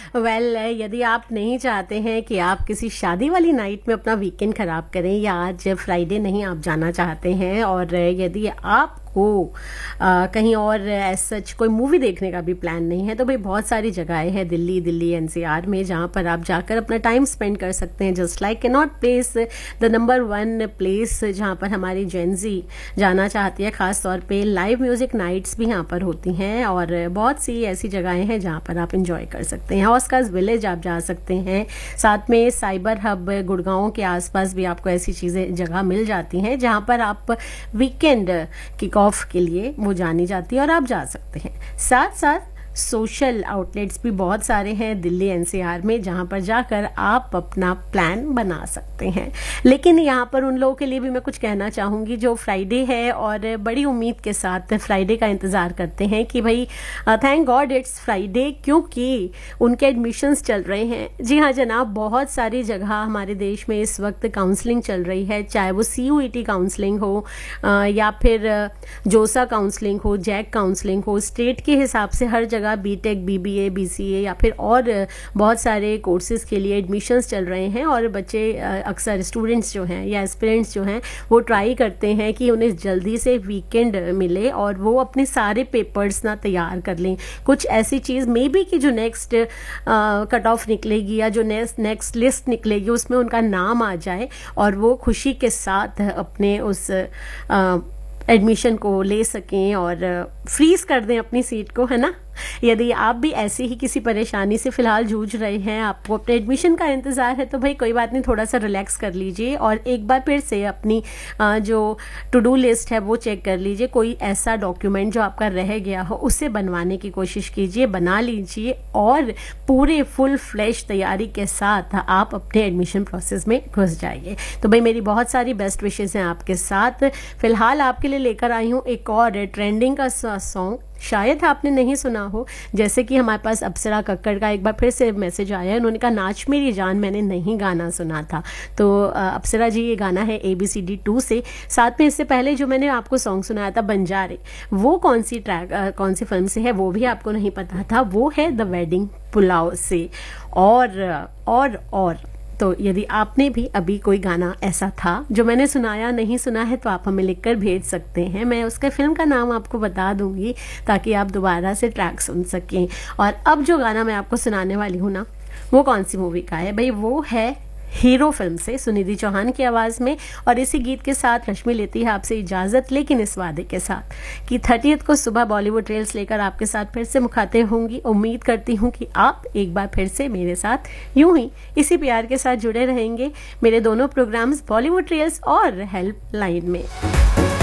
Well यदि आप नहीं चाहते हैं कि आप किसी शादी वाली नाइट में अपना वीकेंड खराब करें, या आज फ्राइडे नहीं आप जाना चाहते हैं, और यदि आपको कहीं और सच कोई मूवी देखने का भी प्लान नहीं है, तो भाई बहुत सारी जगहें हैं दिल्ली एनसीआर में जहां पर आप जाकर अपना टाइम स्पेंड कर सकते हैं। Just like cannot place, the number 1 place जहां पर हमारी जेंजी जाना चाहती है। खास तौर पे लाइव म्यूजिक नाइट्स भी यहाँ पर होती हैं, और बहुत सी ऐसी जगहें हैं जहां पर आप इंजॉय कर सकते हैं। ऑस्कार्स विलेज आप जा सकते हैं, साथ में साइबर हब गुड़गांव के आसपास भी आपको ऐसी चीज़ें जगह मिल जाती हैं जहां पर आप वीकेंड किक ऑफ के लिए वो जानी जाती है और आप जा सकते हैं। साथ साथ सोशल आउटलेट्स भी बहुत सारे हैं दिल्ली एनसीआर में जहां पर जाकर आप अपना प्लान बना सकते हैं। लेकिन यहाँ पर उन लोगों के लिए भी मैं कुछ कहना चाहूँगी जो फ्राइडे है और बड़ी उम्मीद के साथ फ्राइडे का इंतज़ार करते हैं कि भाई थैंक गॉड इट्स फ्राइडे, क्योंकि उनके एडमिशन्स चल रहे हैं। जी हाँ जनाब, बहुत सारी जगह हमारे देश में इस वक्त काउंसलिंग चल रही है, चाहे वो CUET काउंसलिंग हो या फिर जोसा काउंसलिंग हो, जैक काउंसलिंग हो। स्टेट के हिसाब से हर जगह BTech, BBA, BCA या फिर और बहुत सारे कोर्सेज के लिए एडमिशन्स चल रहे हैं, और बच्चे अक्सर स्टूडेंट्स जो हैं या एस्पिरेंट्स जो हैं वो ट्राई करते हैं कि उन्हें जल्दी से वीकेंड मिले और वो अपने सारे पेपर्स ना तैयार कर लें। कुछ ऐसी चीज़ मे बी कि जो नेक्स्ट कट ऑफ निकलेगी या जो नेक्स्ट लिस्ट निकलेगी उसमें उनका नाम आ जाए और वो खुशी के साथ अपने उस एडमिशन को ले सकें और फ्रीज कर दें अपनी सीट को, है ना। यदि आप भी ऐसे ही किसी परेशानी से फिलहाल जूझ रहे हैं, आपको अपने एडमिशन का इंतज़ार है, तो भाई कोई बात नहीं, थोड़ा सा रिलैक्स कर लीजिए और एक बार फिर से अपनी जो टू डू लिस्ट है वो चेक कर लीजिए। कोई ऐसा डॉक्यूमेंट जो आपका रह गया हो उसे बनवाने की कोशिश कीजिए, बना लीजिए और पूरे फुल फ्लैश तैयारी के साथ आप अपने एडमिशन प्रोसेस में घुस जाइए। तो भाई मेरी बहुत सारी बेस्ट विशेज़ हैं आपके साथ। फिलहाल आपके लिए लेकर आई हूँ एक और ट्रेंडिंग का सॉन्ग, शायद आपने नहीं सुना हो। जैसे कि हमारे पास अप्सरा कक्कड़ का एक बार फिर से मैसेज आया है, उन्होंने कहा नाच मेरी जान मैंने नहीं गाना सुना था। तो अप्सरा जी, ये गाना है ABCD 2 से। साथ में इससे पहले जो मैंने आपको सॉन्ग सुनाया था बंजारे, वो कौन सी फिल्म से है वो भी आपको नहीं पता था, वो है द वेडिंग पुलाव से। और तो यदि आपने भी अभी कोई गाना ऐसा था जो मैंने सुनाया नहीं सुना है तो आप हमें लिखकर भेज सकते हैं। मैं उसके फिल्म का नाम आपको बता दूंगी ताकि आप दोबारा से ट्रैक सुन सकें। और अब जो गाना मैं आपको सुनाने वाली हूँ ना, वो कौन सी मूवी का है भाई, वो है हीरो फिल्म से, सुनिधि चौहान की आवाज़ में। और इसी गीत के साथ रश्मि लेती है आपसे इजाज़त, लेकिन इस वादे के साथ कि 30th को सुबह बॉलीवुड रील्स लेकर आपके साथ फिर से मुखातिब होंगी। उम्मीद करती हूँ कि आप एक बार फिर से मेरे साथ यूं ही इसी प्यार के साथ जुड़े रहेंगे मेरे दोनों प्रोग्राम्स बॉलीवुड रील्स और हेल्पलाइन में।